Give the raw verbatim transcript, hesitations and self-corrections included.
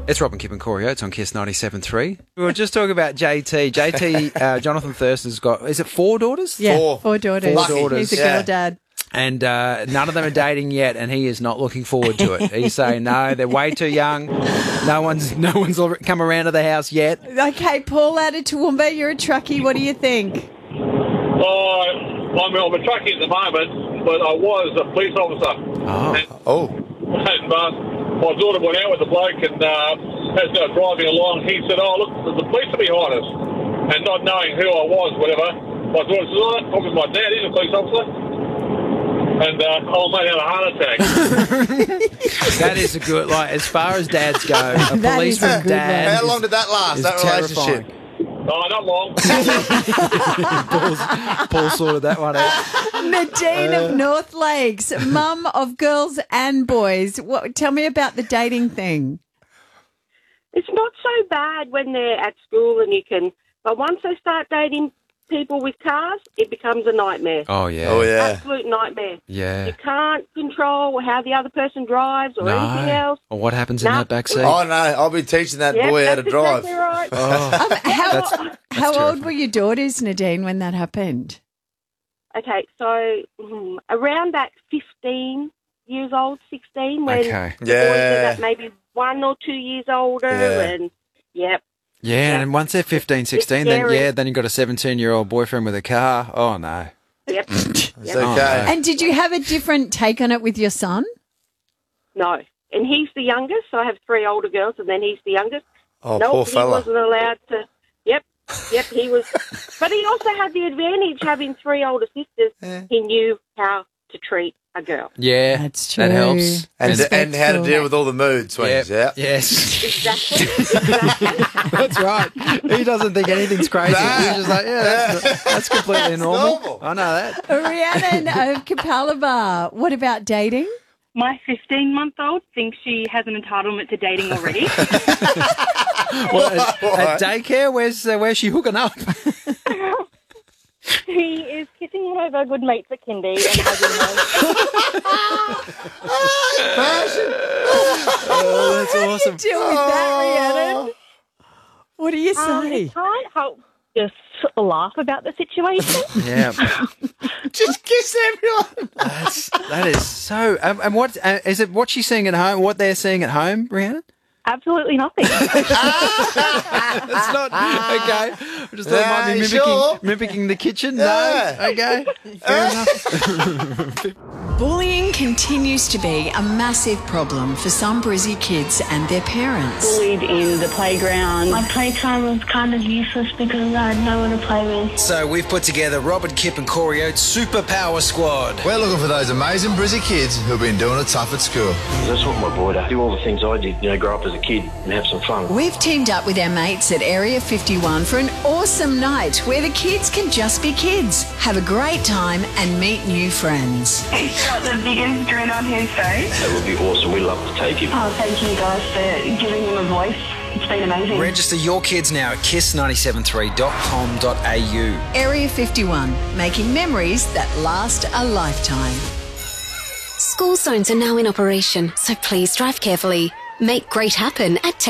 It's Rob and Kip and Corey Oates on Kiss ninety-seven point three. We were just talking about J T. J T, uh, Jonathan Thurston's got, is it four daughters? Yeah, Four. four daughters. Four daughters. He's a Yeah. girl dad. And uh, none of them are dating yet, and he is not looking forward to it. He's saying, no, they're way too young. No one's no one's al- come around to the house yet. Okay, Paul out of Toowoomba, you're a truckie. What do you think? Oh, I'm, I'm a truckie at the moment, but I was a police officer. Oh. And, Oh. and uh, my daughter went out with the bloke, and uh, as they were driving along, he said, oh, look, there's the police are behind us. And not knowing who I was, whatever, my daughter said, oh, I'm talking to my dad, he's a police officer. And uh, old mate had a heart attack. That is a good, like, as far as dads go, a That is policeman's a good dad. How is- long did that last, is that terrifying. relationship? Oh, not long. Paul's, Paul sorted that one out. Nadine of North Lakes, mum of girls and boys. What? Tell me about the dating thing. It's not so bad when they're at school and you can, but once they start dating people with cars, it becomes a nightmare. Oh, yeah. Oh, yeah. Absolute nightmare. Yeah. You can't control how the other person drives or No. anything else. Or what happens in No. that back seat? Oh, no, I'll be teaching that Yep, boy how to that's drive. exactly right. Oh. Um, how That's- how old terrifying. were your daughters, Nadine, when that happened? Okay, so mm, around that fifteen years old, sixteen, when Okay. the boys are Yeah. that maybe one or two years older, Yeah. and yep. Yeah, and once they're fifteen, sixteen, then scary. yeah, then you've got a seventeen-year-old boyfriend with a car. Oh, no. Yep. It's yep. Oh, okay. And did you have a different take on it with your son? No. And he's the youngest, so I have three older girls, and then he's the youngest. Oh, nope, poor he fella. wasn't allowed to. Yep, yep, he was. But he also had the advantage having three older sisters. Yeah. He knew how to treat a girl. Yeah, That's that true. helps. And, Respectful. and how to deal with all the mood swings, Yep. yeah? Yes, Exactly. exactly. that's right. He doesn't think anything's crazy. Nah. He's just like, yeah, that's, that's completely normal. normal. I know that. Rhiannon of Capalaba, what about dating? My fifteen-month-old thinks she has an entitlement to dating already. Well, at, What? at daycare, where's uh, where's she hooking up? He is kissing one of our good mates at kindy and hugging Oh, that's awesome. Deal with that, Rhiannon. What do you her. Um, say? he can't help just laugh about the situation. Yeah, Just kiss everyone. that's, that is so. Um, and what uh, is it? What she's seeing at home? What they're seeing at home, Rhiannon? Absolutely nothing. That's not okay. I just thought it might be Yeah, mimicking, sure. mimicking the kitchen. Yeah. No, okay, fair enough. Bullying continues to be a massive problem for some Brizzy kids and their parents. Bullied in the playground. My playtime was kind of useless because I had no one to play with. So we've put together Robert Kip and Corey Oates Superpower Squad. We're looking for those amazing Brizzy kids who've been doing it tough at school. That's what my boy does. Do all the things I did, you know, grow up as a kid and have some fun. We've teamed up with our mates at Area fifty-one for an awesome night where the kids can just be kids, have a great time and meet new friends. He's got the biggest grin on his face. That would be awesome. We'd love to take him. Oh, thank you guys for giving him a voice. It's been amazing. Register your kids now at kiss nine seven three dot com dot a u. Area fifty-one, making memories that last a lifetime. School zones are now in operation, so please drive carefully. Make great happen at